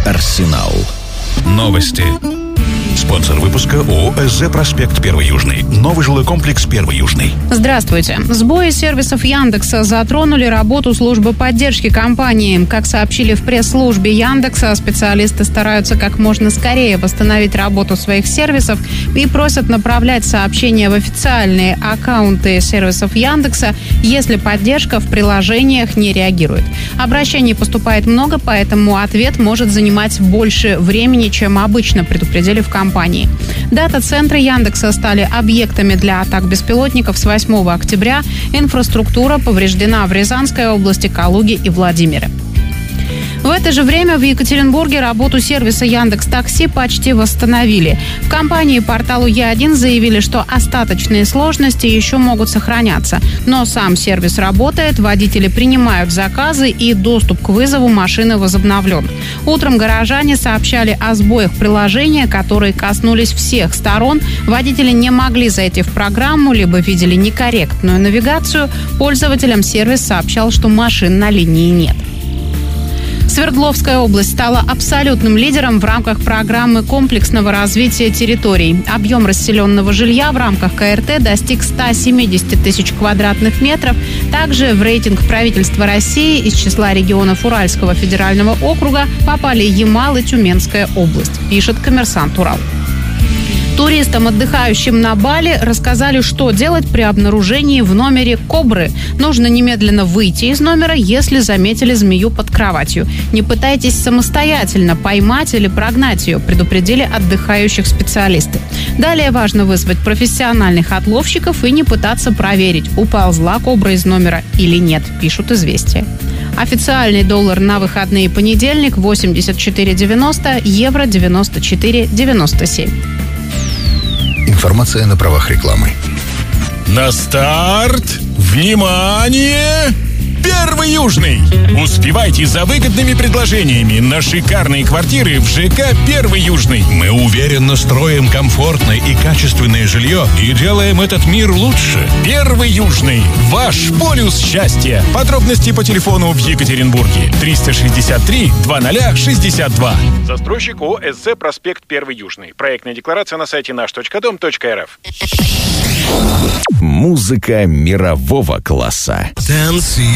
Арсенал. Новости. Спонсор выпуска ООО «СЗ Проспект 1 Южный». Новый жилой комплекс 1 Южный. Здравствуйте. Сбои сервисов Яндекса затронули работу службы поддержки компании. Как сообщили в пресс-службе Яндекса, специалисты стараются как можно скорее восстановить работу своих сервисов и просят направлять сообщения в официальные аккаунты сервисов Яндекса, если поддержка в приложениях не реагирует. Обращений поступает много, поэтому ответ может занимать больше времени, чем обычно, предупредили в компании. Дата-центры Яндекса стали объектами для атак беспилотников с 8 октября. Инфраструктура повреждена в Рязанской области, Калуге и Владимире. В это же время в Екатеринбурге работу сервиса Яндекс.Такси почти восстановили. В компании порталу Е1 заявили, что остаточные сложности еще могут сохраняться. Но сам сервис работает, водители принимают заказы и доступ к вызову машины возобновлен. Утром горожане сообщали о сбоях приложения, которые коснулись всех сторон. Водители не могли зайти в программу, либо видели некорректную навигацию. Пользователям сервис сообщал, что машин на линии нет. Свердловская область стала абсолютным лидером в рамках программы комплексного развития территорий. Объем расселенного жилья в рамках КРТ достиг 170 тысяч квадратных метров. Также в рейтинг правительства России из числа регионов Уральского федерального округа попали Ямал и Тюменская область, пишет «Коммерсант Урал». Туристам, отдыхающим на Бали, рассказали, что делать при обнаружении в номере кобры. Нужно немедленно выйти из номера, если заметили змею под кроватью. Не пытайтесь самостоятельно поймать или прогнать ее, предупредили отдыхающих специалисты. Далее важно вызвать профессиональных отловщиков и не пытаться проверить, уползла кобра из номера или нет, пишут «Известия». Официальный доллар на выходные понедельник 84,90, евро 94,97. Информация на правах рекламы. На старт! Внимание! 1 Южный! Успевайте за выгодными предложениями на шикарные квартиры в ЖК 1 Южный. Мы уверенно строим комфортное и качественное жилье и делаем этот мир лучше. 1 Южный. Ваш полюс счастья. Подробности по телефону в Екатеринбурге. 363-2062. Застройщик ООО «СЗ Проспект 1 Южный». Проектная декларация на сайте наш.дом.рф. Музыка мирового класса.